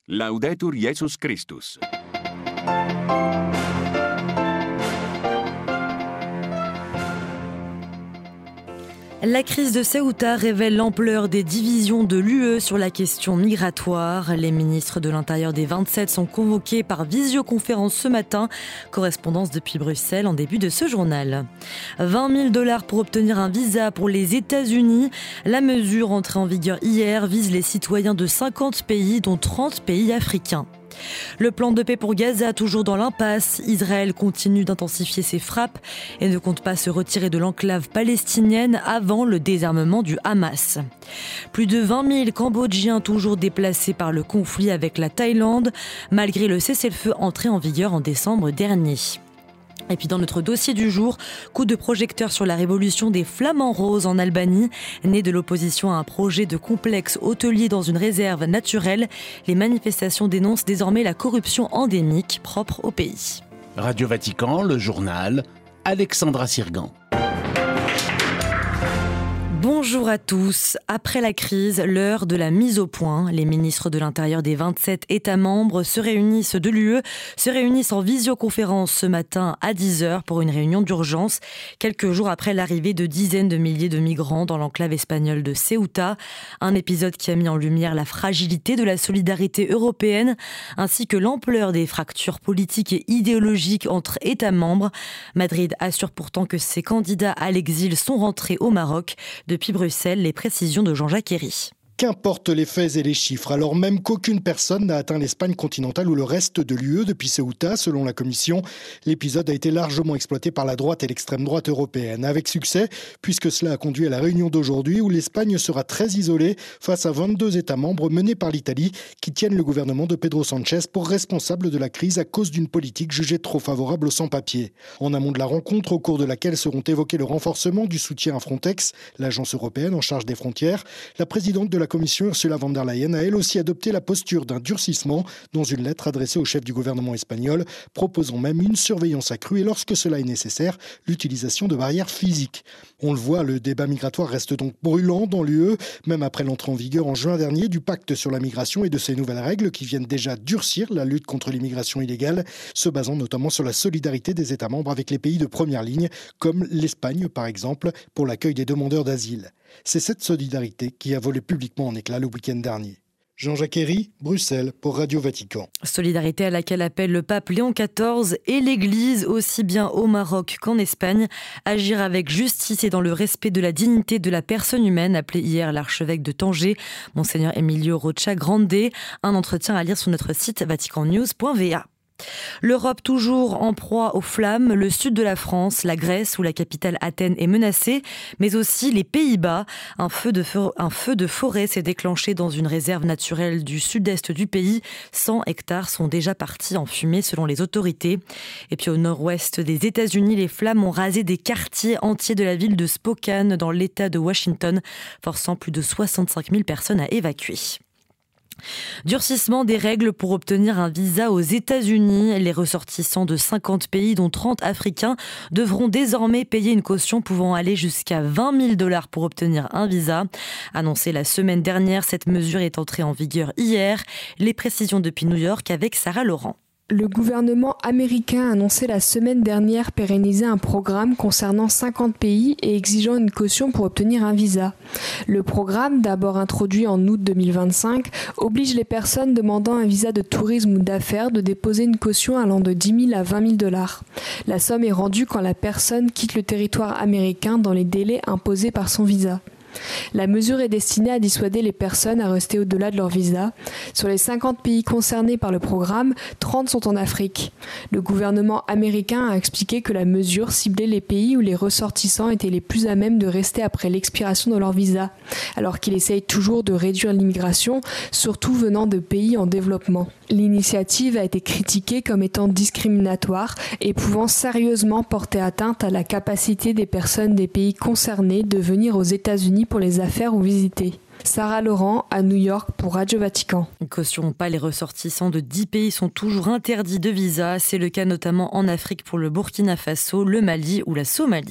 Laudetur Jesus Christus. La crise de Ceuta révèle l'ampleur des divisions de l'UE sur la question migratoire. Les ministres de l'Intérieur des 27 sont convoqués par visioconférence ce matin. Correspondance depuis Bruxelles en début de ce journal. 20 000 $ pour obtenir un visa pour les États-Unis. La mesure entrée en vigueur hier vise les citoyens de 50 pays, dont 30 pays africains. Le plan de paix pour Gaza, toujours dans l'impasse. Israël continue d'intensifier ses frappes et ne compte pas se retirer de l'enclave palestinienne avant le désarmement du Hamas. Plus de 20 000 Cambodgiens toujours déplacés par le conflit avec la Thaïlande, malgré le cessez-le-feu entré en vigueur en décembre dernier. Et puis dans notre dossier du jour, coup de projecteur sur la révolution des flamants roses en Albanie. Née de l'opposition à un projet de complexe hôtelier dans une réserve naturelle, les manifestations dénoncent désormais la corruption endémique propre au pays. Radio Vatican, le journal, Alexandra Sirgan. Bonjour à tous. Après la crise, l'heure de la mise au point. Les ministres de l'Intérieur des 27 États membres de l'UE se réunissent en visioconférence ce matin à 10h pour une réunion d'urgence, quelques jours après l'arrivée de dizaines de milliers de migrants dans l'enclave espagnole de Ceuta. Un épisode qui a mis en lumière la fragilité de la solidarité européenne, ainsi que l'ampleur des fractures politiques et idéologiques entre États membres. Madrid assure pourtant que ses candidats à l'exil sont rentrés au Maroc. Depuis Bruxelles, les précisions de Jean-Jacques Herry. Qu'importent les faits et les chiffres, alors même qu'aucune personne n'a atteint l'Espagne continentale ou le reste de l'UE depuis Ceuta, selon la Commission. L'épisode a été largement exploité par la droite et l'extrême droite européenne, avec succès, puisque cela a conduit à la réunion d'aujourd'hui où l'Espagne sera très isolée face à 22 États membres menés par l'Italie qui tiennent le gouvernement de Pedro Sánchez pour responsable de la crise à cause d'une politique jugée trop favorable aux sans-papiers. En amont de la rencontre, au cours de laquelle seront évoqués le renforcement du soutien à Frontex, l'agence européenne en charge des frontières, la présidente de la Commission Ursula von der Leyen a elle aussi adopté la posture d'un durcissement dans une lettre adressée au chef du gouvernement espagnol, proposant même une surveillance accrue et lorsque cela est nécessaire, l'utilisation de barrières physiques. On le voit, le débat migratoire reste donc brûlant dans l'UE, même après l'entrée en vigueur en juin dernier du pacte sur la migration et de ses nouvelles règles qui viennent déjà durcir la lutte contre l'immigration illégale, se basant notamment sur la solidarité des États membres avec les pays de première ligne, comme l'Espagne par exemple, pour l'accueil des demandeurs d'asile. C'est cette solidarité qui a volé publiquement en éclats le week-end dernier. Jean-Jacques Herry, Bruxelles, pour Radio Vatican. Solidarité à laquelle appelle le pape Léon XIV et l'Église, aussi bien au Maroc qu'en Espagne. Agir avec justice et dans le respect de la dignité de la personne humaine, appelé hier l'archevêque de Tanger, Monseigneur Emilio Rocha Grande. Un entretien à lire sur notre site vaticannews.va. L'Europe toujours en proie aux flammes, le sud de la France, la Grèce où la capitale Athènes est menacée, mais aussi les Pays-Bas. Un feu de forêt s'est déclenché dans une réserve naturelle du sud-est du pays. 100 hectares sont déjà partis en fumée selon les autorités. Et puis au nord-ouest des États-Unis, les flammes ont rasé des quartiers entiers de la ville de Spokane dans l'État de Washington, forçant plus de 65 000 personnes à évacuer. Durcissement des règles pour obtenir un visa aux États-Unis. Les ressortissants de 50 pays, dont 30 africains, devront désormais payer une caution pouvant aller jusqu'à 20 000 $ pour obtenir un visa. Annoncée la semaine dernière, cette mesure est entrée en vigueur hier. Les précisions depuis New York avec Sarah Laurent. Le gouvernement américain a annoncé la semaine dernière pérenniser un programme concernant 50 pays et exigeant une caution pour obtenir un visa. Le programme, d'abord introduit en août 2025, oblige les personnes demandant un visa de tourisme ou d'affaires de déposer une caution allant de 10 000 à 20 000 $. La somme est rendue quand la personne quitte le territoire américain dans les délais imposés par son visa. La mesure est destinée à dissuader les personnes à rester au-delà de leur visa. Sur les 50 pays concernés par le programme, 30 sont en Afrique. Le gouvernement américain a expliqué que la mesure ciblait les pays où les ressortissants étaient les plus à même de rester après l'expiration de leur visa, alors qu'il essaye toujours de réduire l'immigration, surtout venant de pays en développement. L'initiative a été critiquée comme étant discriminatoire et pouvant sérieusement porter atteinte à la capacité des personnes des pays concernés de venir aux États-Unis pour les affaires ou visiter. Sarah Laurent à New York pour Radio Vatican. Caution pas, les ressortissants de 10 pays sont toujours interdits de visa. C'est le cas notamment en Afrique pour le Burkina Faso, le Mali ou la Somalie.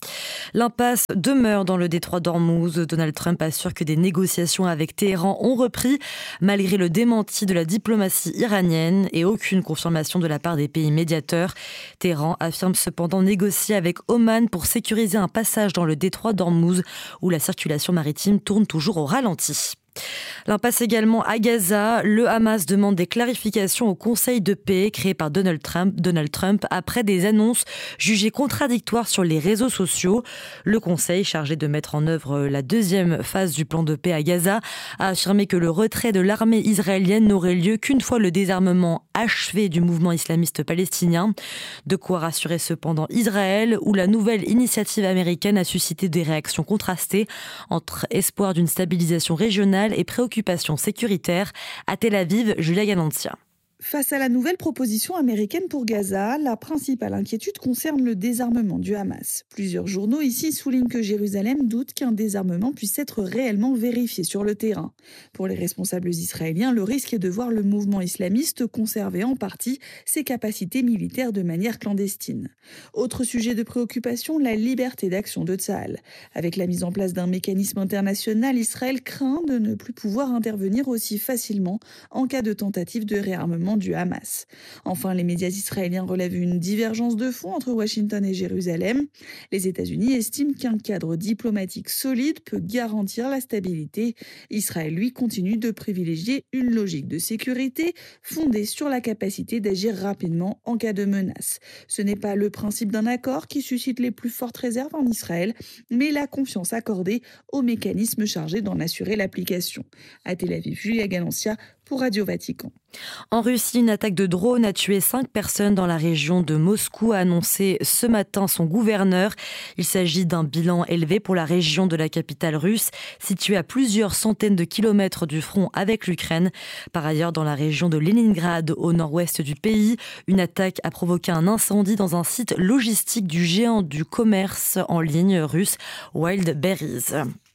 L'impasse demeure dans le détroit d'Ormuz. Donald Trump assure que des négociations avec Téhéran ont repris malgré le démenti de la diplomatie iranienne et aucune confirmation de la part des pays médiateurs. Téhéran affirme cependant négocier avec Oman pour sécuriser un passage dans le détroit d'Ormuz où la circulation maritime tourne toujours au ralenti. L'impasse également à Gaza. Le Hamas demande des clarifications au Conseil de paix créé par Donald Trump après des annonces jugées contradictoires sur les réseaux sociaux. Le Conseil, chargé de mettre en œuvre la deuxième phase du plan de paix à Gaza, a affirmé que le retrait de l'armée israélienne n'aurait lieu qu'une fois le désarmement achevé du mouvement islamiste palestinien. De quoi rassurer cependant Israël, où la nouvelle initiative américaine a suscité des réactions contrastées entre espoir d'une stabilisation régionale et préoccupations sécuritaires. À Tel Aviv, Julia Ganancia. Face à la nouvelle proposition américaine pour Gaza, la principale inquiétude concerne le désarmement du Hamas. Plusieurs journaux ici soulignent que Jérusalem doute qu'un désarmement puisse être réellement vérifié sur le terrain. Pour les responsables israéliens, le risque est de voir le mouvement islamiste conserver en partie ses capacités militaires de manière clandestine. Autre sujet de préoccupation, la liberté d'action de Tsahal. Avec la mise en place d'un mécanisme international, Israël craint de ne plus pouvoir intervenir aussi facilement en cas de tentative de réarmement du Hamas. Enfin, les médias israéliens relèvent une divergence de fond entre Washington et Jérusalem. Les États-Unis estiment qu'un cadre diplomatique solide peut garantir la stabilité. Israël, lui, continue de privilégier une logique de sécurité fondée sur la capacité d'agir rapidement en cas de menace. Ce n'est pas le principe d'un accord qui suscite les plus fortes réserves en Israël, mais la confiance accordée au mécanisme chargé d'en assurer l'application. À Tel Aviv, Julia Ganancia pour Radio Vatican. En Russie, une attaque de drone a tué 5 personnes dans la région de Moscou, a annoncé ce matin son gouverneur. Il s'agit d'un bilan élevé pour la région de la capitale russe, située à plusieurs centaines de kilomètres du front avec l'Ukraine. Par ailleurs, dans la région de Leningrad, au nord-ouest du pays, une attaque a provoqué un incendie dans un site logistique du géant du commerce en ligne russe Wildberries.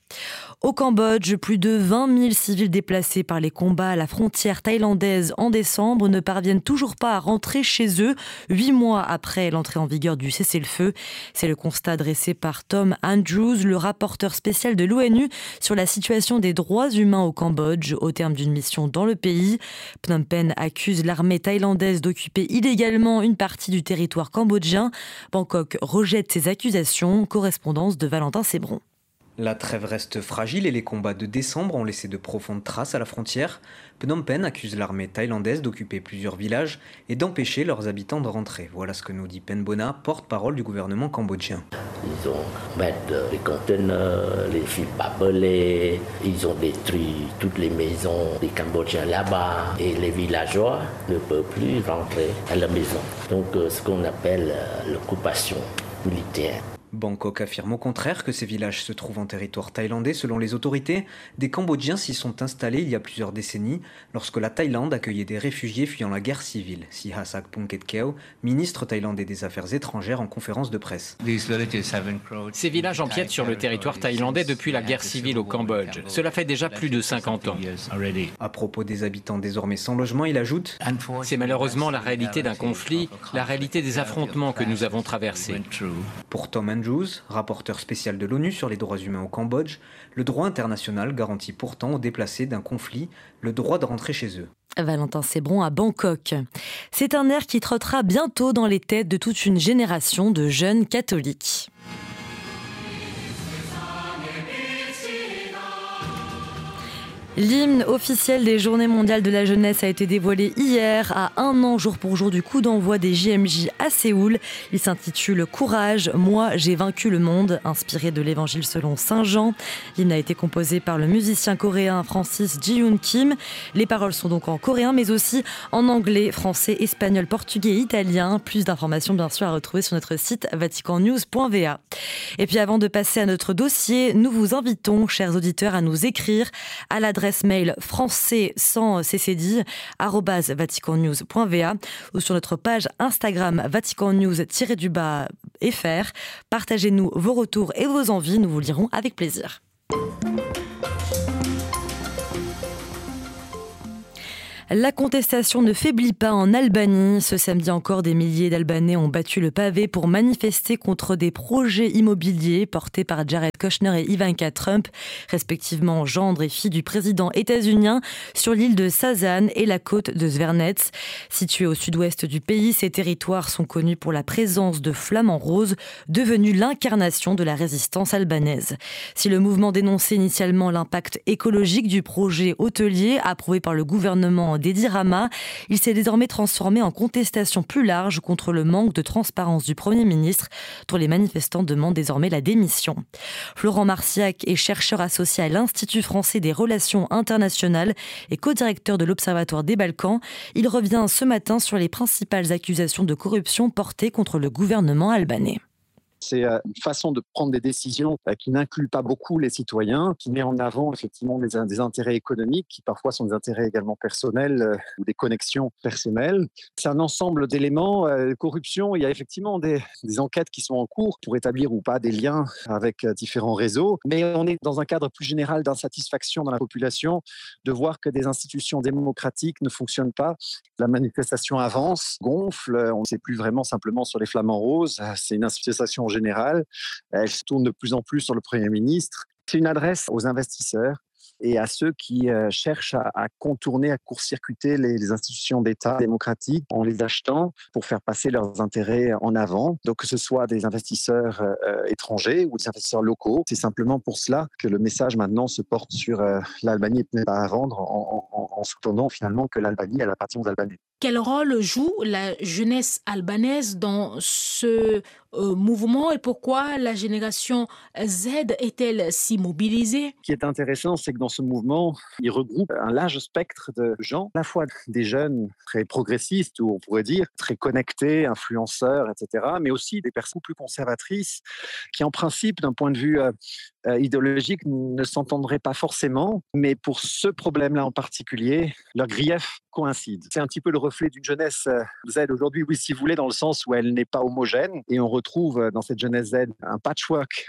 Au Cambodge, plus de 20 000 civils déplacés par les combats à la frontière thaïlandaise en décembre ne parviennent toujours pas à rentrer chez eux 8 mois après l'entrée en vigueur du cessez-le-feu. C'est le constat dressé par Tom Andrews, le rapporteur spécial de l'ONU sur la situation des droits humains au Cambodge au terme d'une mission dans le pays. Phnom Penh accuse l'armée thaïlandaise d'occuper illégalement une partie du territoire cambodgien. Bangkok rejette ces accusations. Correspondance de Valentin Sébron. La trêve reste fragile et les combats de décembre ont laissé de profondes traces à la frontière. Phnom Penh accuse l'armée thaïlandaise d'occuper plusieurs villages et d'empêcher leurs habitants de rentrer. Voilà ce que nous dit Pen Bona, porte-parole du gouvernement cambodgien. Ils ont mis les conteneurs, les fils barbelés, ils ont détruit toutes les maisons des Cambodgiens là-bas et les villageois ne peuvent plus rentrer à la maison. Donc ce qu'on appelle l'occupation militaire. Bangkok affirme au contraire que ces villages se trouvent en territoire thaïlandais. Selon les autorités, des Cambodgiens s'y sont installés il y a plusieurs décennies lorsque la Thaïlande accueillait des réfugiés fuyant la guerre civile. Sihasak Phuket-Keo, ministre thaïlandais des Affaires étrangères en conférence de presse. Ces villages empiètent sur le territoire thaïlandais depuis la guerre civile au Cambodge. Cela fait déjà plus de 50 ans. À propos des habitants désormais sans logement, il ajoute « C'est malheureusement la réalité d'un conflit, la réalité des affrontements que nous avons traversés. » Pour Tom Andrews, rapporteur spécial de l'ONU sur les droits humains au Cambodge, le droit international garantit pourtant aux déplacés d'un conflit le droit de rentrer chez eux. Valentin Sébron à Bangkok. C'est un air qui trottera bientôt dans les têtes de toute une génération de jeunes catholiques. L'hymne officiel des Journées mondiales de la jeunesse a été dévoilé hier, à 1 an jour pour jour du coup d'envoi des JMJ à Séoul. Il s'intitule « Courage, moi j'ai vaincu le monde », inspiré de l'évangile selon Saint Jean. L'hymne a été composé par le musicien coréen Francis Ji-Yoon Kim. Les paroles sont donc en coréen, mais aussi en anglais, français, espagnol, portugais et italien. Plus d'informations bien sûr à retrouver sur notre site vaticannews.va. Et puis avant de passer à notre dossier, nous vous invitons, chers auditeurs, à nous écrire à l'adresse mail français sans ccd @vaticannews.va ou sur notre page Instagram vaticannews_fr. Partagez-nous vos retours et vos envies, nous vous lirons avec plaisir. La contestation ne faiblit pas en Albanie. Ce samedi encore, des milliers d'Albanais ont battu le pavé pour manifester contre des projets immobiliers portés par Jared Kushner et Ivanka Trump, respectivement gendre et fille du président états-unien, sur l'île de Sazan et la côte de Zvernets. Situés au sud-ouest du pays, ces territoires sont connus pour la présence de flamants roses, devenus l'incarnation de la résistance albanaise. Si le mouvement dénonçait initialement l'impact écologique du projet hôtelier approuvé par le gouvernement d'Edi Rama, il s'est désormais transformé en contestation plus large contre le manque de transparence du Premier ministre, dont les manifestants demandent désormais la démission. Florent Marciac est chercheur associé à l'Institut français des relations internationales et co-directeur de l'Observatoire des Balkans. Il revient ce matin sur les principales accusations de corruption portées contre le gouvernement albanais. C'est une façon de prendre des décisions qui n'incluent pas beaucoup les citoyens, qui met en avant effectivement des intérêts économiques, qui parfois sont des intérêts également personnels ou des connexions personnelles. C'est un ensemble d'éléments. Corruption, il y a effectivement des enquêtes qui sont en cours pour établir ou pas des liens avec différents réseaux, mais on est dans un cadre plus général d'insatisfaction dans la population de voir que des institutions démocratiques ne fonctionnent pas. La manifestation avance, gonfle, on ne sait plus vraiment simplement sur les flamants roses, c'est une manifestation générale, elle se tourne de plus en plus sur le Premier ministre. C'est une adresse aux investisseurs et à ceux qui cherchent à contourner, à court-circuiter les institutions d'État démocratiques en les achetant pour faire passer leurs intérêts en avant. Donc que ce soit des investisseurs étrangers ou des investisseurs locaux, c'est simplement pour cela que le message maintenant se porte sur l'Albanie n'est pas à vendre en soutenant finalement que l'Albanie, elle appartient aux Albanais. Quel rôle joue la jeunesse albanaise dans ce mouvement et pourquoi la génération Z est-elle si mobilisée? Ce qui est intéressant, c'est que dans ce mouvement, il regroupe un large spectre de gens, à la fois des jeunes très progressistes, ou on pourrait dire très connectés, influenceurs, etc., mais aussi des personnes plus conservatrices qui, en principe, d'un point de vue idéologique, ne s'entendraient pas forcément, mais pour ce problème-là en particulier, leurs griefs coïncident. C'est un petit peu le reflet d'une jeunesse Z aujourd'hui, oui, si vous voulez, dans le sens où elle n'est pas homogène, et on retrouve dans cette jeunesse Z un patchwork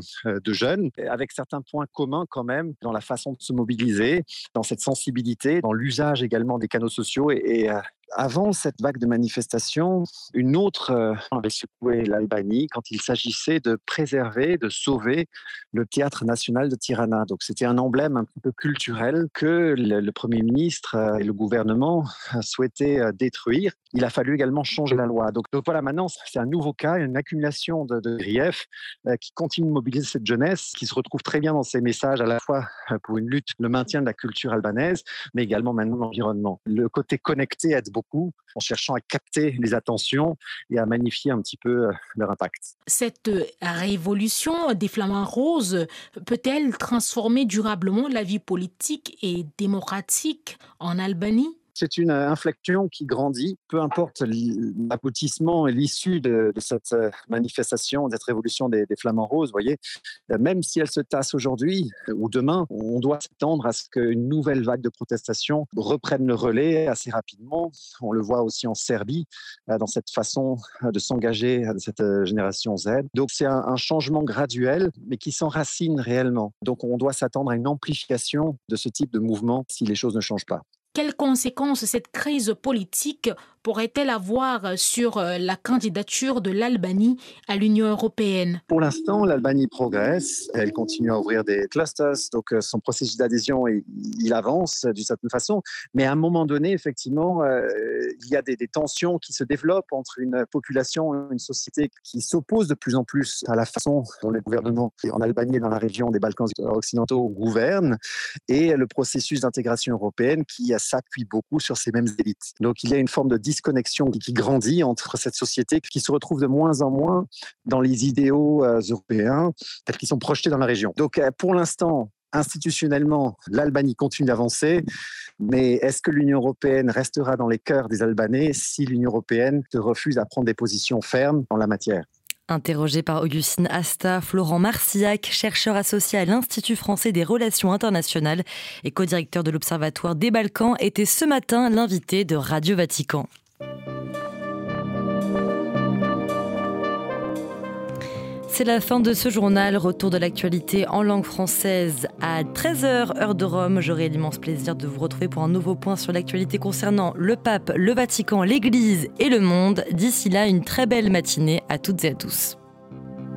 de jeunes, avec certains points communs quand même dans la façon de se mobiliser, dans cette sensibilité, dans l'usage également des canaux sociaux et avant cette vague de manifestations, une autre avait secoué l'Albanie quand il s'agissait de préserver, de sauver le théâtre national de Tirana. Donc c'était un emblème un peu culturel que le Premier ministre et le gouvernement souhaitaient détruire. Il a fallu également changer la loi. Donc voilà, maintenant c'est un nouveau cas, une accumulation de griefs qui continue de mobiliser cette jeunesse, qui se retrouve très bien dans ces messages à la fois pour une lutte, le maintien de la culture albanaise, mais également maintenant l'environnement. Le côté connecté aide beaucoup en cherchant à capter les attentions et à magnifier un petit peu leur impact. Cette révolution des flamants roses peut-elle transformer durablement la vie politique et démocratique en Albanie ? C'est une inflexion qui grandit, peu importe l'aboutissement et l'issue de cette manifestation, de cette révolution des flamants roses, vous voyez, même si elle se tasse aujourd'hui ou demain, on doit s'attendre à ce qu'une nouvelle vague de protestation reprenne le relais assez rapidement. On le voit aussi en Serbie, dans cette façon de s'engager de cette génération Z. Donc c'est un changement graduel, mais qui s'enracine réellement. Donc on doit s'attendre à une amplification de ce type de mouvement si les choses ne changent pas. Quelles conséquences cette crise politique pourrait-elle avoir sur la candidature de l'Albanie à l'Union européenne ? Pour l'instant, l'Albanie progresse. Elle continue à ouvrir des clusters. Donc, son processus d'adhésion, il avance d'une certaine façon. Mais à un moment donné, effectivement, il y a des tensions qui se développent entre une population, une société qui s'oppose de plus en plus à la façon dont les gouvernements en Albanie et dans la région des Balkans occidentaux gouvernent et le processus d'intégration européenne qui s'appuie beaucoup sur ces mêmes élites. Donc, il y a une forme de disconnexion qui grandit entre cette société qui se retrouve de moins en moins dans les idéaux européens tels qu'ils sont projetés dans la région. Donc, pour l'instant, institutionnellement, l'Albanie continue d'avancer, mais est-ce que l'Union européenne restera dans les cœurs des Albanais si l'Union européenne se refuse à prendre des positions fermes en la matière ? Interrogé par Augustine Asta, Florent Marciac, chercheur associé à l'Institut français des relations internationales et co-directeur de l'Observatoire des Balkans, était ce matin l'invité de Radio Vatican. C'est la fin de ce journal. Retour de l'actualité en langue française à 13h, heure de Rome. J'aurai l'immense plaisir de vous retrouver pour un nouveau point sur l'actualité concernant le pape, le Vatican, l'Église et le monde. D'ici là, une très belle matinée à toutes et à tous.